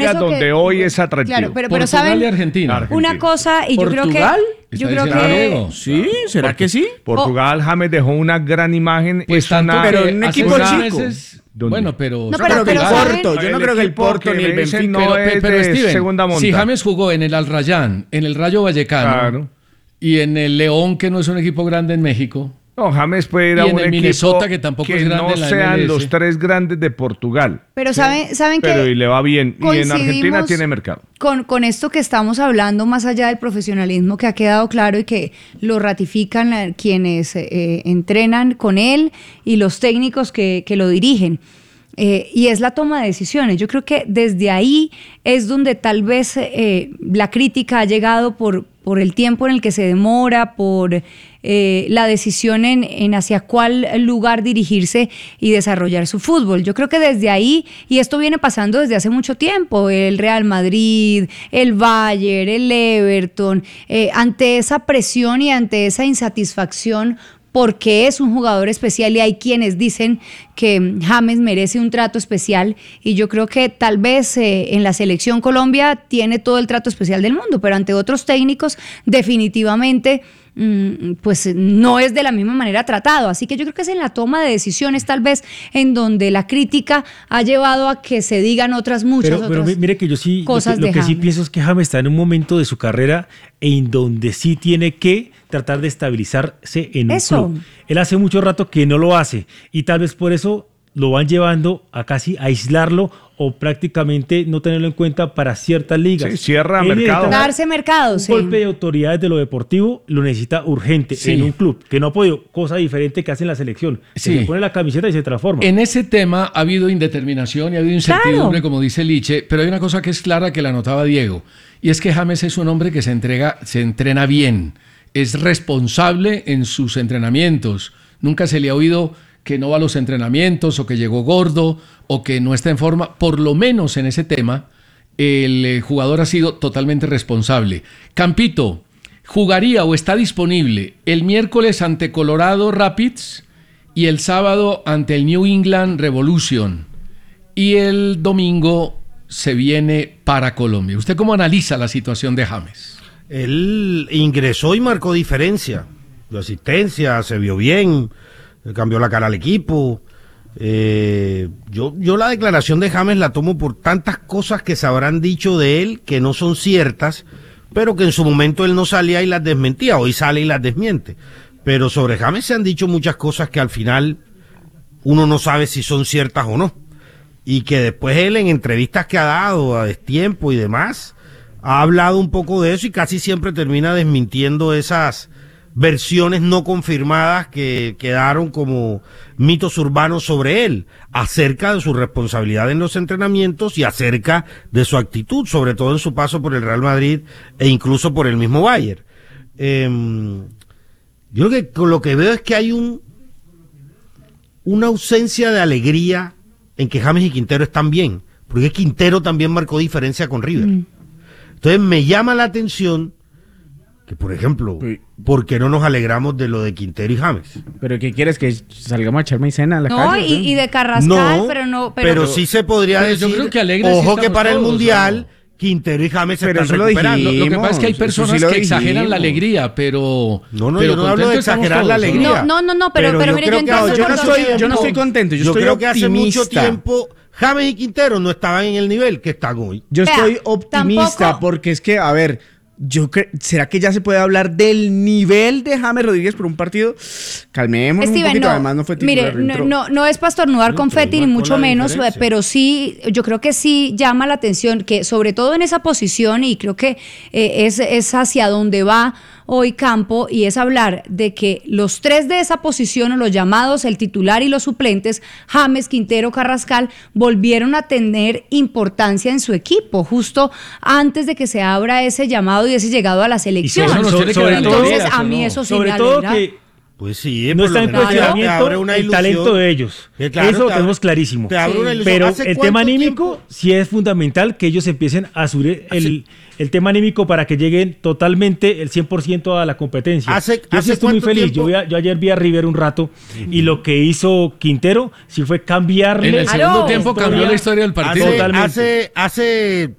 áreas donde hoy es atractivo. Claro, pero Portugal saben y Argentina. una cosa, y ¿Portugal? yo creo que ¿Sí? ¿Será que sí? Portugal, James dejó una gran imagen. Pues es tanto una, pero que un hace equipo unos chico. meses- ¿Dónde? Bueno, pero... No, Pero que el ¿saben? Porto, yo no creo que el equipo Porto ni el me dicen Benfica. no es de Steven, segunda monta. si James jugó en el Al Rayyan, en el Rayo Vallecano Claro. y en el León, que no es un equipo grande en México, No, James puede ir Y a en un el equipo Minnesota, que tampoco es grande no en la sean MLS. los tres grandes de Portugal. Pero saben Pero y que le va bien. Y en Argentina coincidimos tiene mercado. con esto que estamos hablando, más allá del profesionalismo que ha quedado claro y que lo ratifican quienes entrenan con él y los técnicos que lo dirigen. Y es la toma de decisiones. Yo creo que desde ahí es donde tal vez la crítica ha llegado por el tiempo en el que se demora, por la decisión en hacia cuál lugar dirigirse y desarrollar su fútbol. Yo creo que desde ahí, y esto viene pasando desde hace mucho tiempo, el Real Madrid, el Bayern, el Everton, ante esa presión y ante esa insatisfacción porque es un jugador especial, y hay quienes dicen que James merece un trato especial, y yo creo que tal vez en la selección Colombia tiene todo el trato especial del mundo, pero ante otros técnicos definitivamente pues no es de la misma manera tratado. Así que yo creo que es en la toma de decisiones tal vez en donde la crítica ha llevado a que se digan otras pero mire que yo sí, cosas lo de que sí James. pienso es que James está en un momento de su carrera en donde sí tiene que tratar de estabilizarse en un club. Él hace mucho rato que no lo hace, y tal vez por eso lo van llevando a casi aislarlo o prácticamente no tenerlo en cuenta para ciertas ligas. Sí, cierra Él mercado. necesita Darse mercado, un sí. golpe de autoridades de lo deportivo lo necesita urgente en un club, que no ha podido, cosa diferente que hace en la selección. Que Sí. se pone la camiseta y se transforma. En ese tema ha habido indeterminación y ha habido incertidumbre, como dice Liche, pero hay una cosa que es clara que la notaba Diego, y es que James es un hombre que se entrena bien, es responsable en sus entrenamientos, nunca se le ha oído que no va a los entrenamientos o que llegó gordo o que no está en forma. Por lo menos en ese tema el jugador ha sido totalmente responsable. Campito, ¿jugaría o está disponible el miércoles ante Colorado Rapids y el sábado ante el New England Revolution, y el domingo se viene para Colombia? ¿Usted cómo analiza la situación de James? Él ingresó y marcó diferencia. La asistencia, se vio bien, cambió la cara al equipo. Yo la declaración de James la tomo por tantas cosas que se habrán dicho de él que no son ciertas, pero que en su momento él no salía y las desmentía. Hoy sale y las desmiente. Pero sobre James se han dicho muchas cosas que al final uno no sabe si son ciertas o no. Y que después él, en entrevistas que ha dado a destiempo y demás, ha hablado un poco de eso y casi siempre termina desmintiendo esas versiones no confirmadas que quedaron como mitos urbanos sobre él, acerca de su responsabilidad en los entrenamientos y acerca de su actitud, sobre todo en su paso por el Real Madrid e incluso por el mismo Bayern. Yo creo que lo que veo es que hay una ausencia de alegría en que James y Quintero están bien, porque Quintero también marcó diferencia con River. Entonces me llama la atención que, por ejemplo, ¿por qué no nos alegramos de lo de Quintero y James? ¿Pero qué quieres? ¿Que salgamos a echar maicena a la No, calle? y de Carrascal, No, pero pero sí se podría Pero yo decir, creo que alegres sí ojo que estamos para el todos, Mundial, ¿no? Quintero y James se Pero están eso lo recuperando. dijimos. Lo que pasa es que hay Eso personas sí lo que exageran dijimos. la alegría, pero... No, pero yo no hablo de contentos estamos exagerar la todos, ¿no? alegría. No, pero yo mire, creo yo que entiendo yo no cuando- estoy- yo no estoy contento, yo estoy creo que hace mucho optimista. tiempo James y Quintero no estaban en el nivel que están hoy. Yo Vea, estoy optimista tampoco- porque es que, a ver, ¿será que ya se puede hablar del nivel de James Rodríguez por un partido? Calmémonos un Steven, poquito, no, además no fue mire, titular, no es para estornudar No, confeti pero ni marcó mucho la menos, diferencia. pero sí, yo creo que sí llama la atención que sobre todo en esa posición, y creo que es hacia donde va hoy Campo, y es hablar de que los tres de esa posición, o los llamados, el titular y los suplentes, James, Quintero, Carrascal, volvieron a tener importancia en su equipo, justo antes de que se abra ese llamado y ese llegado a la selección. eso nos tiene que sobre dar todo- Entonces, alegría, a mí ¿no? eso sí Sobre me todo alegra. que Pues sí, no por está lo en menos te cuestionamiento abre una el ilusión. talento de ellos. Que claro, Eso te lo abre- tenemos clarísimo. te abre una ilusión. Pero ¿Hace el cuánto tema anímico tiempo? sí es fundamental que ellos empiecen a subir el tema anímico para que lleguen totalmente el 100% a la competencia. ¿Hace Yo sí estoy muy cuánto feliz. tiempo? Yo ayer vi a River un rato y lo que hizo Quintero sí fue cambiarle. En el segundo Claro. tiempo cambió la historia del partido. Totalmente. Hace